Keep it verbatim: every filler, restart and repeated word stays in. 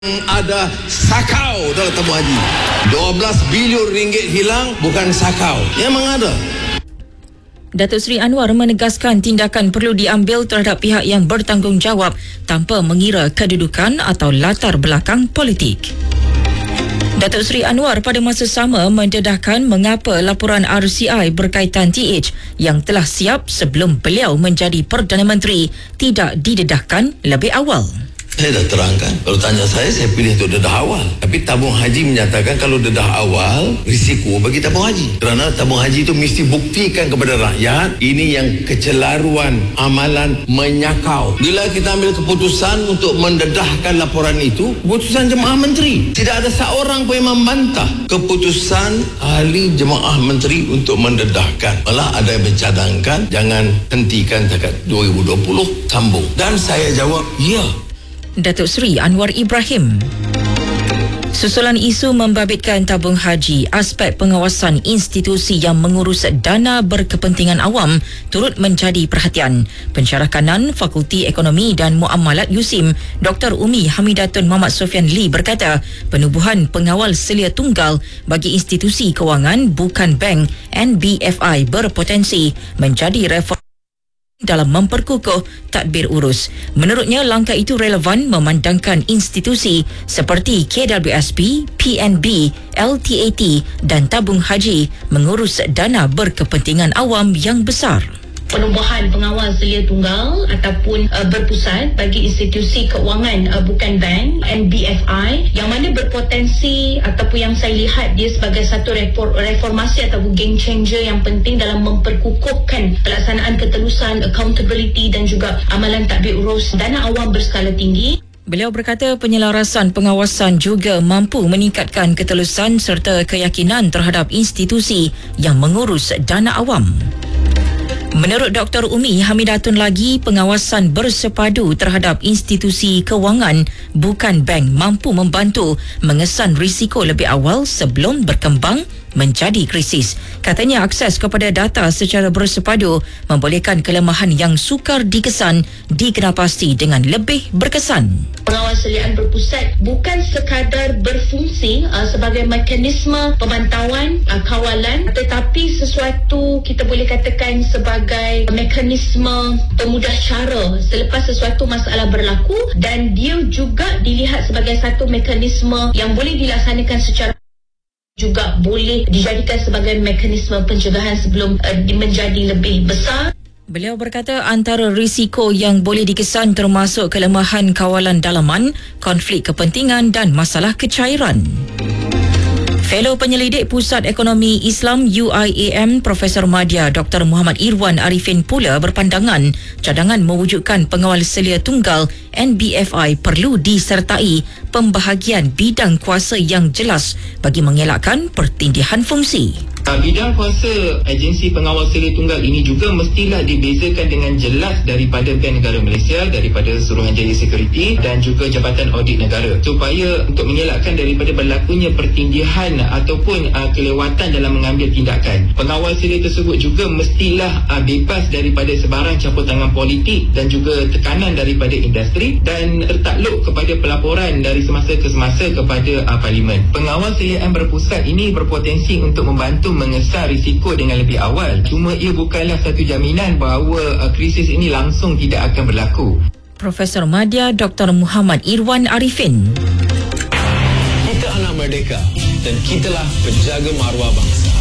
Ada sakau dalam tabung haji. dua belas bilion ringgit hilang bukan sakau. Memang ada. Datuk Seri Anwar menegaskan tindakan perlu diambil terhadap pihak yang bertanggungjawab tanpa mengira kedudukan atau latar belakang politik. Datuk Seri Anwar pada masa sama mendedahkan mengapa laporan R C I berkaitan T H yang telah siap sebelum beliau menjadi Perdana Menteri tidak didedahkan lebih awal. Saya dah terangkan. Kalau tanya saya, saya pilih untuk dedah awal. Tapi tabung haji menyatakan kalau dedah awal, risiko bagi tabung haji. Kerana tabung haji itu mesti buktikan kepada rakyat, ini yang kecelaruan, amalan menyakau. Bila kita ambil keputusan untuk mendedahkan laporan itu, keputusan jemaah menteri. Tidak ada seorang pun yang membantah keputusan ahli jemaah menteri untuk mendedahkan. Malah ada yang mencadangkan, jangan hentikan dekat dua ribu dua puluh, sambung. Dan saya jawab, ya. Datuk Seri Anwar Ibrahim. Susulan isu membabitkan tabung haji, aspek pengawasan institusi yang mengurus dana berkepentingan awam turut menjadi perhatian. Pensyarah kanan Fakulti Ekonomi dan Muamalat U S I M, Doktor Umi Hamidatun Muhammad Sofian Lee berkata, penubuhan pengawal selia tunggal bagi institusi kewangan bukan bank N B F I berpotensi menjadi reform dalam memperkukuh tadbir urus. Menurutnya, langkah itu relevan memandangkan institusi seperti K W S P, P N B, L T A T dan tabung haji mengurus dana berkepentingan awam yang besar. Penubuhan pengawal selia tunggal ataupun uh, berpusat bagi institusi keuangan uh, bukan bank N B F I yang mana berpotensi ataupun yang saya lihat dia sebagai satu reformasi atau game changer yang penting dalam memperkukuhkan pelaksanaan ketelusan, accountability dan juga amalan tadbir urus dana awam berskala tinggi. Beliau berkata penyelarasan pengawasan juga mampu meningkatkan ketelusan serta keyakinan terhadap institusi yang mengurus dana awam. Menurut Doktor Umi Hamidatun lagi, pengawasan bersepadu terhadap institusi kewangan bukan bank mampu membantu mengesan risiko lebih awal sebelum berkembang menjadi krisis. Katanya akses kepada data secara bersepadu membolehkan kelemahan yang sukar dikesan dikenapasti dengan lebih berkesan. Pengawal seliaan berpusat bukan sekadar berfungsi uh, sebagai mekanisme pemantauan, uh, kawalan, tetapi sesuatu kita boleh katakan sebagai mekanisme pemudah cara selepas sesuatu masalah berlaku, dan dia juga dilihat sebagai satu mekanisme yang boleh dilaksanakan secara juga boleh dijadikan sebagai mekanisme pencegahan sebelum uh, menjadi lebih besar. Beliau berkata antara risiko yang boleh dikesan termasuk kelemahan kawalan dalaman, konflik kepentingan dan masalah kecairan. Fellow Penyelidik Pusat Ekonomi Islam U I A M Profesor Madya Doktor Muhammad Irwan Arifin pula berpandangan cadangan mewujudkan pengawal selia tunggal N B F I perlu disertai pembahagian bidang kuasa yang jelas bagi mengelakkan pertindihan fungsi. Bidang kuasa agensi pengawal selia tunggal ini juga mestilah dibezakan dengan jelas daripada Bank Negara Malaysia, daripada Suruhanjaya Security dan juga Jabatan Audit Negara, supaya untuk mengelakkan daripada berlakunya pertindihan ataupun uh, kelewatan dalam mengambil tindakan. Pengawal selia tersebut juga mestilah uh, bebas daripada sebarang campur tangan politik dan juga tekanan daripada industri dan tertakluk kepada pelaporan dari semasa ke semasa kepada uh, Parlimen. Pengawal selia berpusat ini berpotensi untuk membantu mengesar risiko dengan lebih awal. Cuma ia bukanlah satu jaminan bahawa uh, krisis ini langsung tidak akan berlaku. Profesor Madya Doktor Muhammad Irwan Arifin. Kita anak merdeka dan kitalah penjaga maruah bangsa.